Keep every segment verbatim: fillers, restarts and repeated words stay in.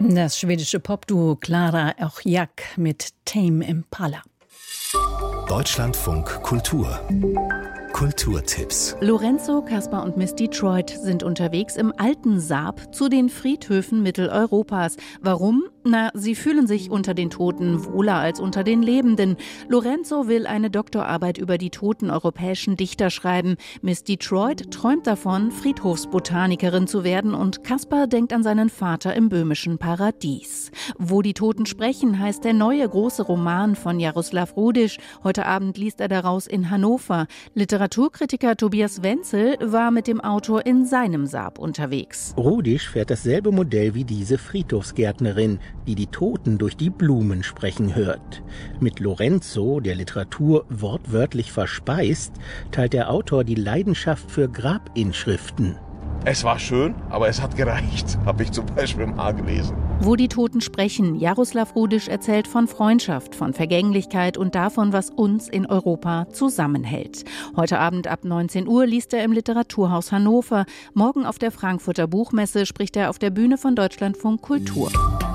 Das schwedische Popduo Clara Ochjak mit Tame Impala. Deutschlandfunk Kultur. Kulturtipps. Lorenzo, Caspar und Miss Detroit sind unterwegs im alten Saab zu den Friedhöfen Mitteleuropas. Warum? Na, sie fühlen sich unter den Toten wohler als unter den Lebenden. Lorenzo will eine Doktorarbeit über die toten europäischen Dichter schreiben. Miss Detroit träumt davon, Friedhofsbotanikerin zu werden, und Caspar denkt an seinen Vater im böhmischen Paradies. Wo die Toten sprechen, heißt der neue große Roman von Jaroslav Rudisch. Heute Abend liest er daraus in Hannover. Literaturkritiker Tobias Wenzel war mit dem Autor in seinem Saab unterwegs. Rudisch fährt dasselbe Modell wie diese Friedhofsgärtnerin, die die Toten durch die Blumen sprechen hört. Mit Lorenzo, der Literatur wortwörtlich verspeist, teilt der Autor die Leidenschaft für Grabinschriften. Es war schön, aber es hat gereicht, habe ich zum Beispiel mal gelesen. Wo die Toten sprechen. Jaroslav Rudisch erzählt von Freundschaft, von Vergänglichkeit und davon, was uns in Europa zusammenhält. Heute Abend ab neunzehn Uhr liest er im Literaturhaus Hannover. Morgen auf der Frankfurter Buchmesse spricht er auf der Bühne von Deutschlandfunk Kultur.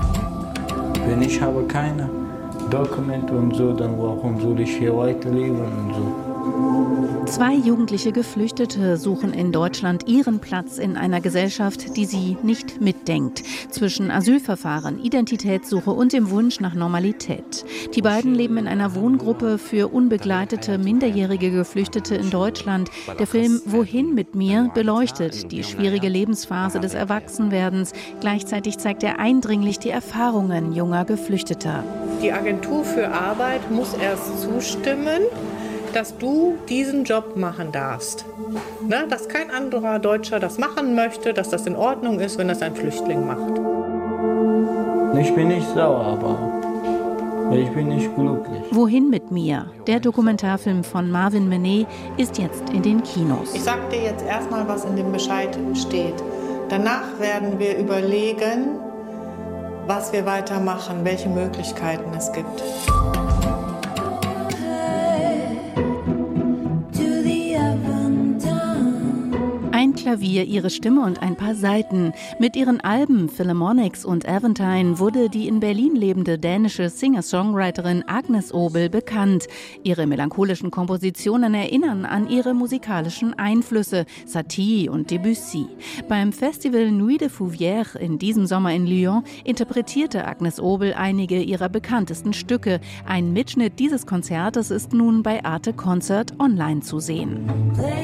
Wenn ich habe keine Dokumente und so, dann warum soll ich hier weiterleben und so? Zwei jugendliche Geflüchtete suchen in Deutschland ihren Platz in einer Gesellschaft, die sie nicht mitdenkt. Zwischen Asylverfahren, Identitätssuche und dem Wunsch nach Normalität. Die beiden leben in einer Wohngruppe für unbegleitete, minderjährige Geflüchtete in Deutschland. Der Film Wohin mit mir beleuchtet die schwierige Lebensphase des Erwachsenwerdens. Gleichzeitig zeigt er eindringlich die Erfahrungen junger Geflüchteter. Die Agentur für Arbeit muss erst zustimmen, dass du diesen Job machen darfst. Ne? Dass kein anderer Deutscher das machen möchte, dass das in Ordnung ist, wenn das ein Flüchtling macht. Ich bin nicht sauer, aber ich bin nicht glücklich. Wohin mit mir? Der Dokumentarfilm von Marvin Menet ist jetzt in den Kinos. Ich sag dir jetzt erstmal, was in dem Bescheid steht. Danach werden wir überlegen, was wir weitermachen, welche Möglichkeiten es gibt. Ein Klavier, ihre Stimme und ein paar Saiten. Mit ihren Alben Philharmonics und Aventine wurde die in Berlin lebende dänische Singer-Songwriterin Agnes Obel bekannt. Ihre melancholischen Kompositionen erinnern an ihre musikalischen Einflüsse, Satie und Debussy. Beim Festival Nuit de Fouvière in diesem Sommer in Lyon interpretierte Agnes Obel einige ihrer bekanntesten Stücke. Ein Mitschnitt dieses Konzertes ist nun bei Arte Concert online zu sehen.